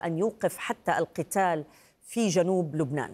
أن يوقف حتى القتال في جنوب لبنان؟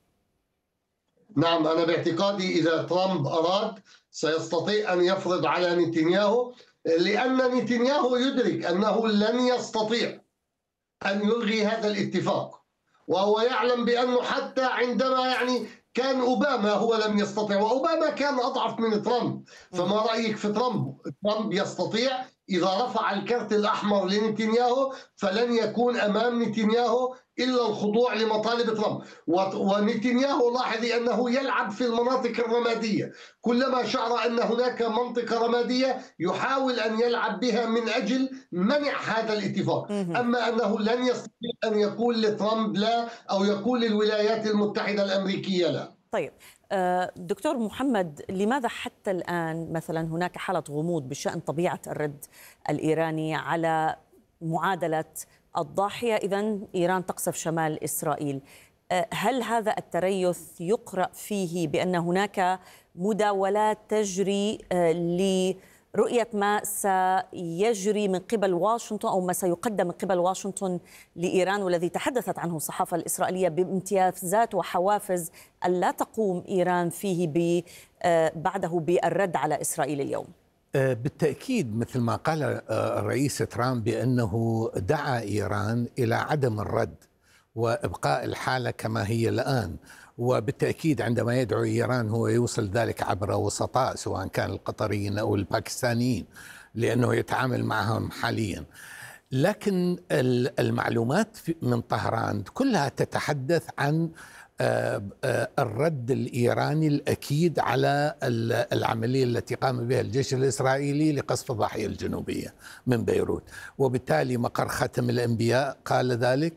نعم، أنا باعتقادي إذا ترامب أراد سيستطيع أن يفرض على نتنياهو، لأن نتنياهو يدرك أنه لن يستطيع أن يلغي هذا الاتفاق، وهو يعلم بأنه حتى عندما كان أوباما هو لم يستطيع، وأوباما كان أضعف من ترامب. فما رأيك في ترامب؟ ترامب يستطيع إذا رفع الكرت الأحمر لنتنياهو فلن يكون أمام نتنياهو إلا الخضوع لمطالب ترامب. ونتنياهو لاحظي أنه يلعب في المناطق الرمادية، كلما شعر أن هناك منطقة رمادية يحاول أن يلعب بها من أجل منع هذا الاتفاق. أما أنه لن يستطيع أن يقول لترامب لا أو يقول للولايات المتحدة الأمريكية لا. طيب دكتور محمد، لماذا حتى الآن مثلا هناك حالة غموض بشأن طبيعة الرد الإيراني على معادلة الضاحية إذا إيران تقصف شمال إسرائيل؟ هل هذا التريث يقرأ فيه بأن هناك مداولات تجري لرؤية ما سيجري من قبل واشنطن أو ما سيقدم من قبل واشنطن لإيران، والذي تحدثت عنه الصحافة الإسرائيلية بامتيازات وحوافز ألا تقوم إيران فيه بعده بالرد على إسرائيل اليوم؟ بالتأكيد مثل ما قال الرئيس ترامب بأنه دعا إيران إلى عدم الرد وإبقاء الحالة كما هي الآن، وبالتأكيد عندما يدعو إيران هو يوصل ذلك عبر وسطاء سواء كان القطريين أو الباكستانيين لأنه يتعامل معهم حاليا. لكن المعلومات من طهران كلها تتحدث عن الرد الإيراني الأكيد على العملية التي قام بها الجيش الإسرائيلي لقصف الضاحية الجنوبية من بيروت، وبالتالي مقر ختم الأنبياء قال ذلك،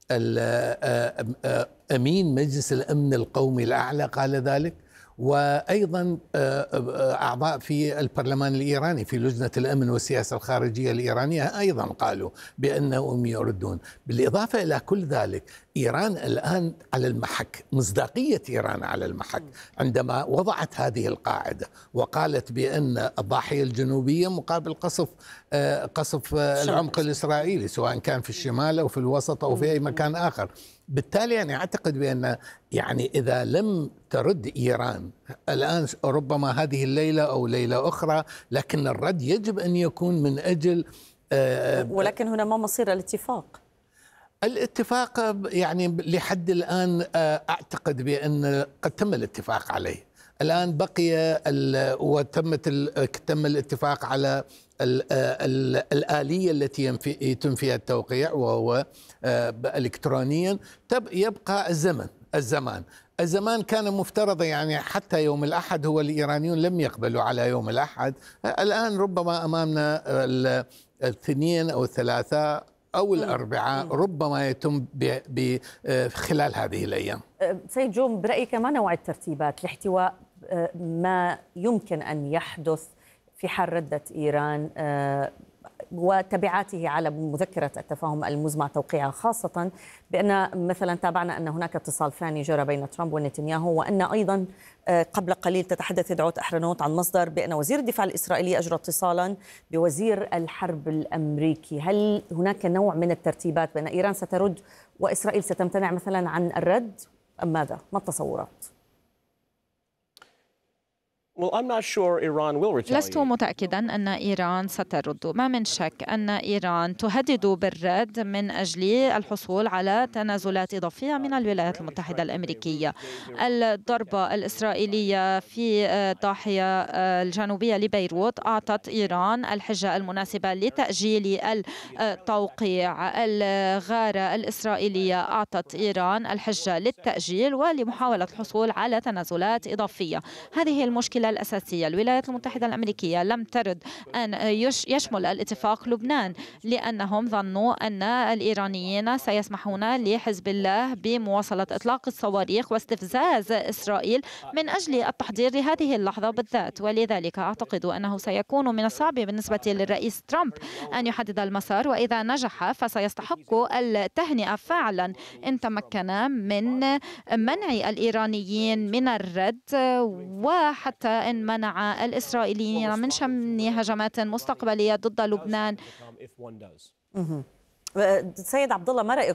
أمين مجلس الأمن القومي الأعلى قال ذلك، وأيضا أعضاء في البرلمان الإيراني في لجنة الأمن والسياسة الخارجية الإيرانية أيضا قالوا بأنهم يردون. بالإضافة إلى كل ذلك إيران الآن على المحك، مصداقية إيران على المحك عندما وضعت هذه القاعدة وقالت بأن الضاحية الجنوبية مقابل قصف العمق الإسرائيلي سواء كان في الشمال أو في الوسط أو في أي مكان آخر. بالتالي أنا أعتقد بأن إذا لم ترد إيران الآن ربما هذه الليلة أو ليلة أخرى، لكن الرد يجب أن يكون من أجل ولكن هنا ما مصير الاتفاق لحد الآن أعتقد بأن قد تم الاتفاق عليه. الآن بقي تم الاتفاق على الآلية التي يتم فيها التوقيع وهو إلكترونيا. يبقى الزمان كان مفترض حتى يوم الأحد، هو الإيرانيون لم يقبلوا على يوم الأحد. الآن ربما أمامنا الاثنين أو الثلاثاء أو الأربعاء ربما يتم خلال هذه الأيام. سيد جوم، برأيك ما نوع الترتيبات لاحتواء ما يمكن أن يحدث في حال ردت إيران وتبعاته على مذكرة التفاهم المزمع توقيعها، خاصة بأن مثلا تابعنا أن هناك اتصال ثاني جرى بين ترامب ونتنياهو، وأن أيضا قبل قليل تتحدث يدعوت أحرنوت عن مصدر بأن وزير الدفاع الإسرائيلي أجرى اتصالا بوزير الحرب الأمريكي. هل هناك نوع من الترتيبات بأن إيران سترد وإسرائيل ستمتنع مثلا عن الرد أم ماذا؟ ما التصورات؟ لست متأكدا أن إيران سترد. ما من شك أن إيران تهدد بالرد من أجل الحصول على تنازلات إضافية من الولايات المتحدة الأمريكية. الضربة الإسرائيلية في الضاحية الجنوبية لبيروت أعطت إيران الحجة المناسبة لتأجيل التوقيع. الغارة الإسرائيلية أعطت إيران الحجة للتأجيل ولمحاولة الحصول على تنازلات إضافية. هذه المشكلة الأساسية. الولايات المتحدة الأمريكية لم ترد أن يشمل الاتفاق لبنان لأنهم ظنوا أن الإيرانيين سيسمحون لحزب الله بمواصلة إطلاق الصواريخ واستفزاز إسرائيل من أجل التحضير لهذه اللحظة بالذات. ولذلك أعتقد أنه سيكون من الصعب بالنسبة للرئيس ترامب أن يحدد المسار، وإذا نجح فسيستحق التهنئة فعلا إن تمكن من منع الإيرانيين من الرد، وحتى إن منع الإسرائيليين من شن هجمات مستقبلية ضد لبنان. سيد عبد الله، ما رأيك